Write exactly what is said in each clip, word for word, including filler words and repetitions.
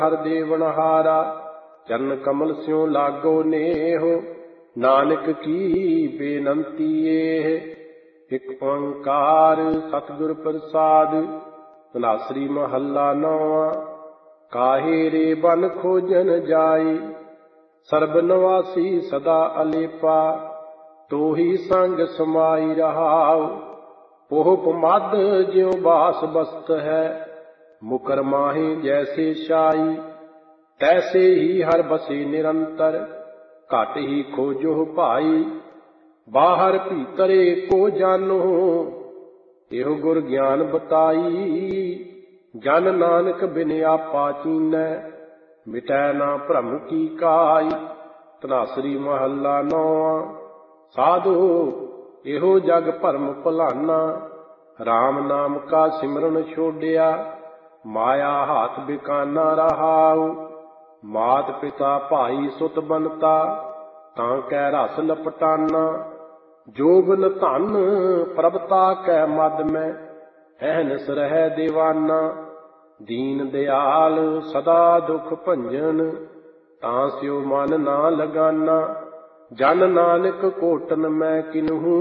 हर देवनहारा। चरण कमल स्यों लागो नेहो, नानक की बेनंती एह। एक ओंकार सतगुर प्रसाद, धनासरी महला नौवां। काहे रे बन खोजन जाए, सर्ब निवासी सदा अलेपा। तोही संग समाई रहाओ, पोह मद ज्यों बास बसत है। मुकर माहे जैसे शाई, तैसे ही हर बसे निरंतर। घट ही खोजो भाई, बाहर भीतरे को जानो। एहो गुर ज्ञान बताई, जन नानक बिन आपा चीनै। मिटै ना भ्रम की काई, धनासरी महला नौवां। साधो एहो जग भरम भुलाना, राम नाम का सिमरन छोड़िया। माया हाथ बिकाना रहाऊ, मात पिता भाई सुत बनता। तां कै रस लपटाना, जोबन धन प्रभता कै मद में। अहनस रह दीवाना, दीन दयाल सदा दुख भंजन। तां स्यो मन ना लगाना, जन नानक कोटन मैं किन्हू।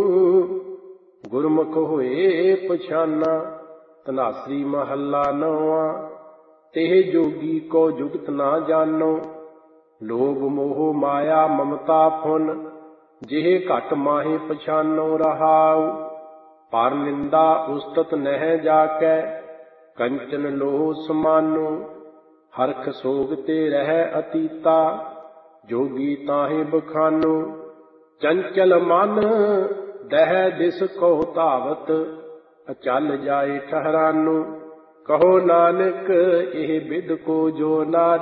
गुरमुख होए पछाना, धनासरी महला नौवां। तेह जोगी को जुगत ना जानो, लोभ मोह माया ममता फुन। जेह घट माहे पछानो रहाऊ, पर निंदा उस्तत नह जाकै। कंचन लोह समानो, हरख सोग ते रह अतीता। जोगी ताहे बखानो, चंचल मन दह दिस को धावत। अचल जाए ठहरानो, कहो नानक एह बिद को जो नर।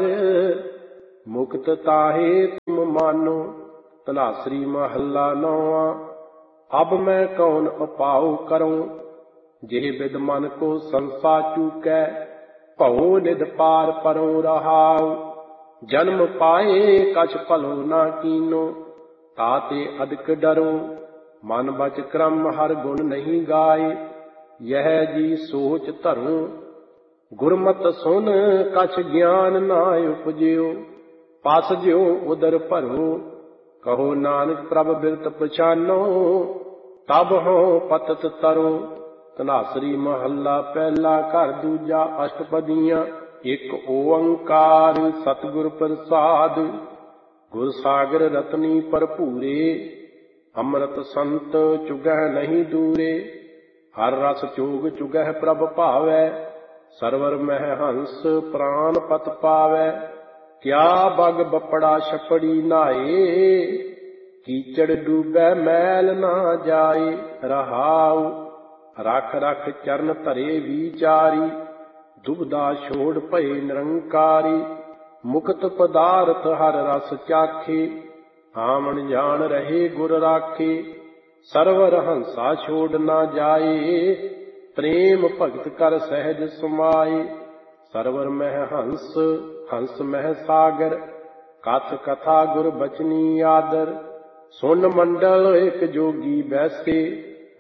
मुक्त ताहे तुम मानो, धनासरी महला नौवां। अब मैं कौन उपाऊ करूं, जेह बिद मन को संसा चूकै। भऊ निध पार परों रहाऊ, जन्म पाए कछ भलो ना कीनो। ताते अधिक डरो, मन बच क्रम हर गुण नहीं गाए। यह जी सोच धरूं, गुरमत सुन कछ ज्ञान ना उपजियो। पास ज्यो उदर भरो, कहो नानक प्रभ बिरत पछानो। तब हों पतत तरो, धनासरी महला पहला घर दूजा। अष्टपदियां। एक ओंकार सतगुर प्रसाद, गुर सागर रतनी भरपूरे। अमृत संत चुगह नहीं दूरे, हर रस चोग चुगह प्रभ भावै। सरवर मह हंस प्राण पत पावै। क्या बग बपड़ा छपड़ी नाए, कीचड़ डूबै मैल ना जाए रहाऊ। रख रख चरण धरे विचारी, दुबदा छोड़ भय निरंकारी। मुक्त पदार्थ हर रस चाखे, आमन जान रहे गुर राखे। सरवर हंसा छोड़ ना जाए, प्रेम भगत कर सहज समाए। सरवर मह हंस हंस मह सागर, कथ कथा गुर बचनी आदर। सुन मंडल एक जोगी बैसे,